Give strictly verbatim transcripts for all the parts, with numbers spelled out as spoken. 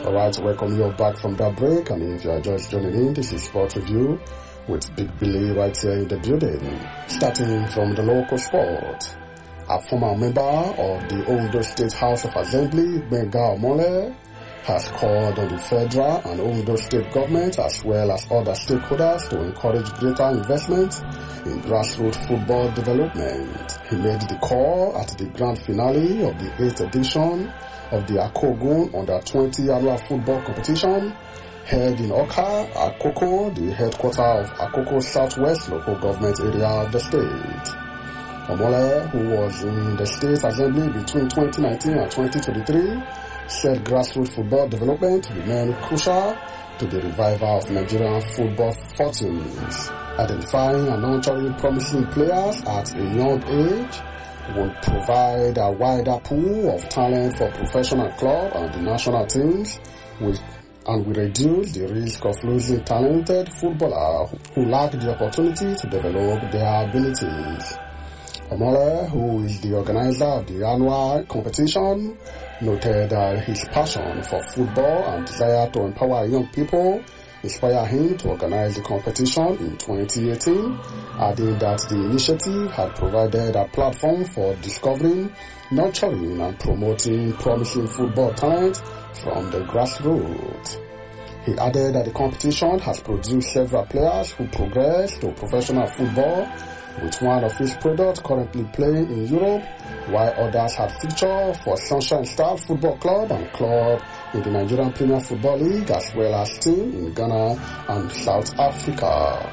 Alright, welcome you back from that break, and if you are just joining in, this is Sport Review with Big Billy right here in the building. Starting from the local sport, a former member of the Ondo State House of Assembly, Gbenga Omole, has called on the federal and Ondo State government as well as other stakeholders to encourage greater investment in grassroots football development. He made the call at the grand finale of the eighth edition of the Akogun Under twenty annual football competition held in Oka, Akoko, the headquarters of Akoko Southwest local government area of the state. Omole, who was in the state assembly between twenty nineteen and twenty twenty-three, said grassroots football development remained crucial to the revival of Nigerian football fortunes. Identifying and nurturing promising players at a young age will provide a wider pool of talent for professional club and the national teams, with, and will reduce the risk of losing talented footballers who lack the opportunity to develop their abilities. Omole, who is the organizer of the annual competition, noted that his passion for football and desire to empower young people inspired him to organize the competition in twenty eighteen, adding that the initiative had provided a platform for discovering, nurturing and promoting promising football talent from the grassroots. He added that the competition has produced several players who progressed to professional football, with one of his products currently playing in Europe, while others had featured for Sunshine Star Football Club and club in the Nigerian Premier Football League, as well as team in Ghana and South Africa.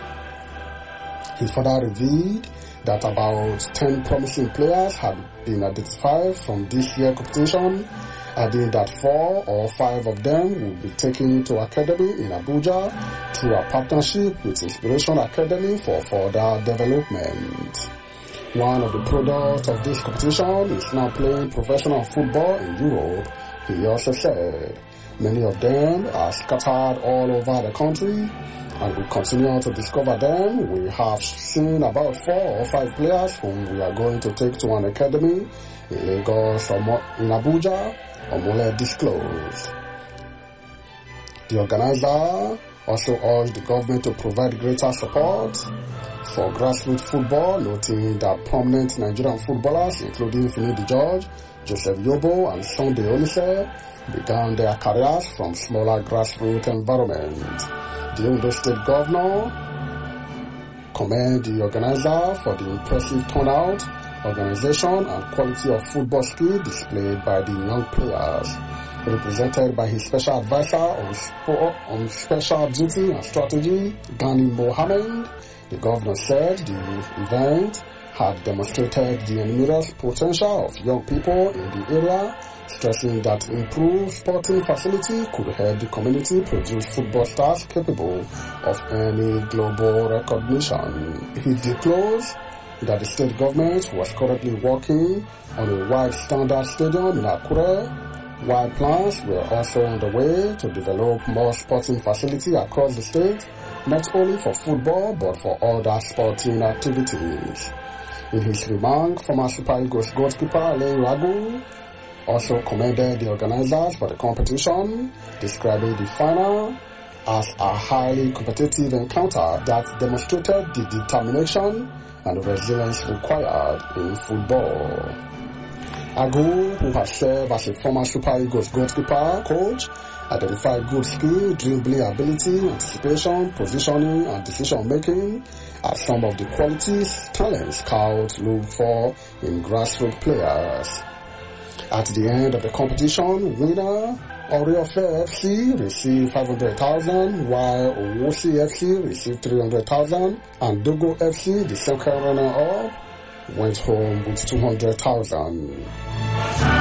He further revealed that about ten promising players had been identified from this year's competition, adding that four or five of them will be taken to academy in Abuja through a partnership with Inspiration Academy for further development. One of the products of this competition is now playing professional football in Europe, he also said. Many of them are scattered all over the country, and we continue to discover them. We have seen about four or five players whom we are going to take to an academy in Lagos or in Abuja, Omole disclosed. The organizer also urged the government to provide greater support for grassroots football, noting that prominent Nigerian footballers, including Finidi George, Joseph Yobo, and Sunday Olise, began their careers from smaller grassroots environments. The Ondo State Governor commended the organizer for the impressive turnout, organization, and quality of football skill displayed by the young players. Represented by his special advisor on, sport, on special duty and strategy, Gani Mohammed, the governor said the event had demonstrated the enormous potential of young people in the area, stressing that improved sporting facility could help the community produce football stars capable of any global recognition. He disclosed that the state government was currently working on a wide standard stadium in Akure, while plans were also on the way to develop more sporting facilities across the state, not only for football but for other sporting activities. In his remarks, former Super Eagles goalkeeper Alain Ragu also commended the organizers for the competition, describing the final as a highly competitive encounter that demonstrated the determination and resilience required in football. Agu, who has served as a former Super Eagles goalkeeper coach, identified good skill, dribbling ability, anticipation, positioning, and decision-making as some of the qualities talent scouts look for in grassroots players. At the end of the competition, winner Oriofe F C received five hundred thousand dollars, while Owosi F C received three hundred thousand dollars, and Dogo F C, the second runner-up, went home with two hundred thousand dollars.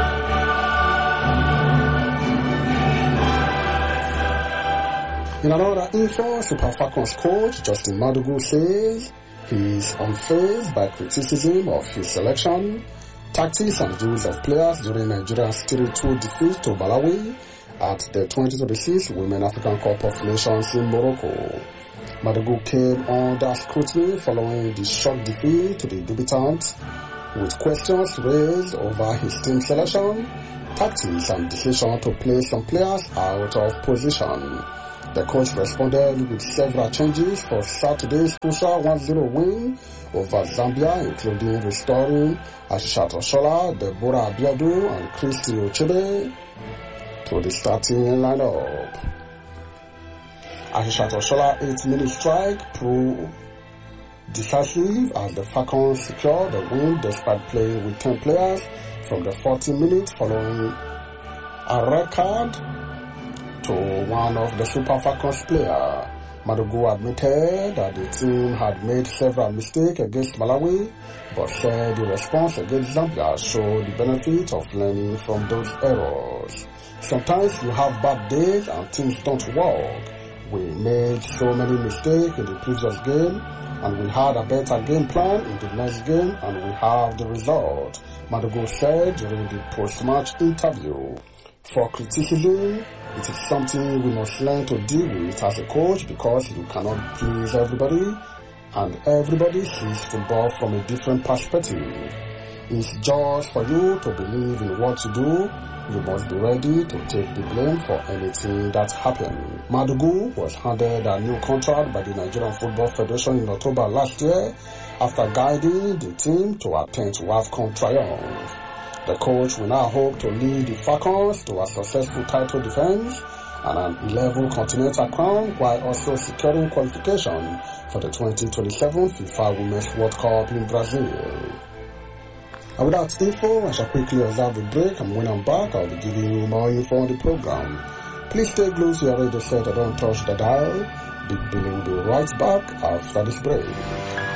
In another info, Super Falcons coach Justin Madugu says he is unfazed by criticism of his selection, tactics and use of players during Nigeria's three two defeat to Malawi at the twenty twenty-six Women African Cup of Nations in Morocco. Madugu came under scrutiny following the shock defeat to the debutants, with questions raised over his team selection, tactics and decision to play some players out of position. The coach responded with several changes for Saturday's crucial one zero win over Zambia, including restoring Ashisat Oshola, Deborah Abiodun, and Christy Ochebe to the starting lineup. Ashisat Oshola eight minute strike proved decisive as the Falcons secured the win despite playing with ten players from the forty minutes following a red card to one of the Super Falcons players. Madugu admitted that the team had made several mistakes against Malawi, but said the response against Zambia showed the benefit of learning from those errors. Sometimes you have bad days and things don't work. We made so many mistakes in the previous game, and we had a better game plan in the next game, and we have the result, Madugu said during the post-match interview. For criticism, it is something we must learn to deal with as a coach because you cannot please everybody, and everybody sees football from a different perspective. It's just for you to believe in what you do. You must be ready to take the blame for anything that happened. Madugu was handed a new contract by the Nigerian Football Federation in October last year after guiding the team to a tenth WAFCON triumph. The coach will now hope to lead the Falcons to a successful title defense and an eleventh continental crown while also securing qualification for the twenty twenty-seven FIFA Women's World Cup in Brazil. And with that info, I shall quickly observe the break, and when I'm back, I'll be giving you more info on the program. Please stay close to your radio set and don't touch the dial. Big Billy will be right back after this break.